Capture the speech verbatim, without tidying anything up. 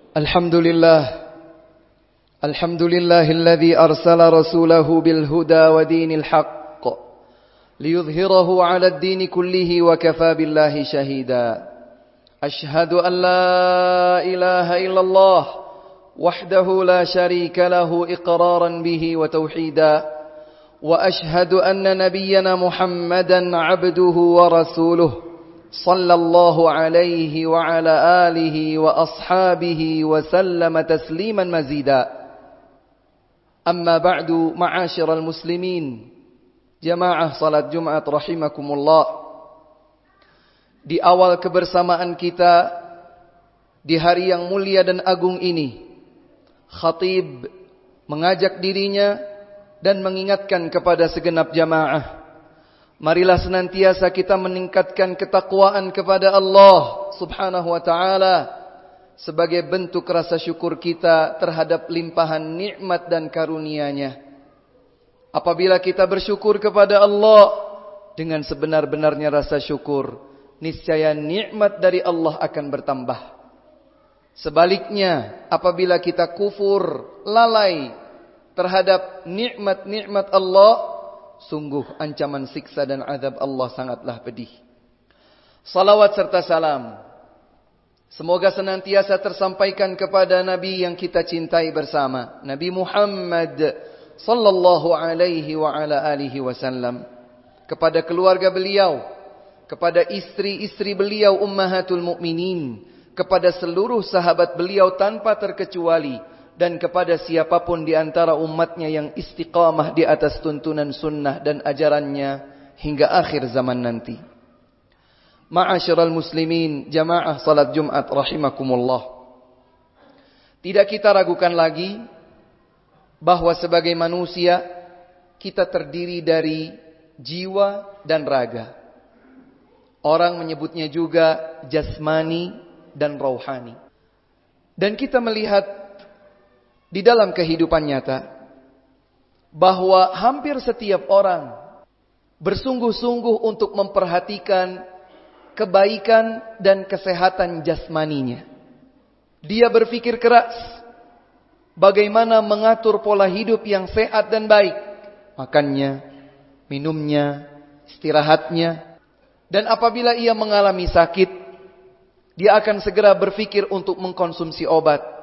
الحمد لله الحمد لله الذي أرسل رسوله بالهدى ودين الحق ليظهره على الدين كله وكفى بالله شهيدا أشهد أن لا إله إلا الله وحده لا شريك له إقرارا به وتوحيدا وأشهد أن نبينا محمدا عبده ورسوله صلى الله عليه وعلى آله وأصحابه وسلم تسليما مزيدا أما بعد معاشر المسلمين jamaah salat Jumat rahimakumullah. Di awal kebersamaan kita di hari yang mulia dan agung ini, khatib mengajak dirinya dan mengingatkan kepada segenap jamaah, marilah senantiasa kita meningkatkan ketakwaan kepada Allah Subhanahu wa taala sebagai bentuk rasa syukur kita terhadap limpahan nikmat dan karunia-Nya. Apabila kita bersyukur kepada Allah dengan sebenar-benarnya rasa syukur, niscaya nikmat dari Allah akan bertambah. Sebaliknya, apabila kita kufur, lalai terhadap nikmat-nikmat Allah, sungguh ancaman siksa dan azab Allah sangatlah pedih. Salawat serta salam semoga senantiasa tersampaikan kepada Nabi yang kita cintai bersama, Nabi Muhammad sallallahu alaihi wa ala alihi wasallam, kepada keluarga beliau, kepada istri-istri beliau ummahatul mukminin, kepada seluruh sahabat beliau tanpa terkecuali, dan kepada siapapun di antara umatnya yang istiqamah di atas tuntunan sunnah dan ajarannya hingga akhir zaman nanti. Ma'asyiral muslimin, jamaah salat Jumat rahimakumullah. Tidak kita ragukan lagi bahwa sebagai manusia kita terdiri dari jiwa dan raga. Orang menyebutnya juga jasmani dan rohani. Dan kita melihat di dalam kehidupan nyata bahwa hampir setiap orang bersungguh-sungguh untuk memperhatikan kebaikan dan kesehatan jasmaninya. Dia berpikir keras bagaimana mengatur pola hidup yang sehat dan baik, makannya, minumnya, istirahatnya. Dan apabila ia mengalami sakit, dia akan segera berpikir untuk mengkonsumsi obat